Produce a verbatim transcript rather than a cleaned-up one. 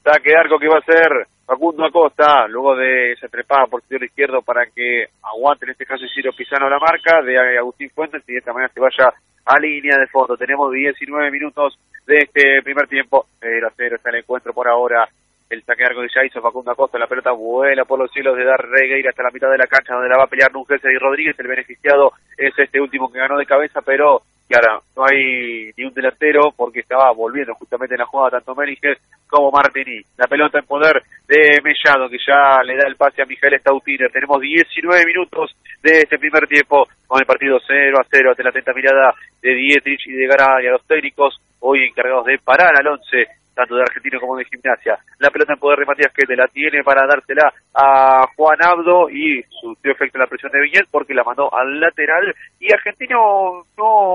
Saque de arco que va a ser Facundo Acosta, luego de esa trepada por el sector izquierdo para que aguante en este caso Ciro Pisano la marca de Agustín Fuentes y de esta manera se vaya a línea de fondo. Tenemos diecinueve minutos de este primer tiempo, cero a cero está el encuentro por ahora. El saque de arco que ya hizo Facundo Acosta, la pelota vuela por los cielos de Dar Regueira hasta la mitad de la cancha donde la va a pelear Núñez y Rodríguez. El beneficiado es este último que ganó de cabeza, pero claro, no hay ni un delantero porque estaba volviendo justamente en la jugada tanto Méniges como Martini. La pelota en poder de Mellado que ya le da el pase a Mijael Stautiner. Tenemos diecinueve minutos de este primer tiempo con el partido cero a cero ante la atenta mirada de Dietrich y de Garay, a los técnicos hoy encargados de parar al once tanto de Argentino como de Gimnasia. La pelota en poder de Matías Quete, la tiene para dársela a Juan Abdo y surtió efecto la presión de Viñet porque la mandó al lateral y Argentino no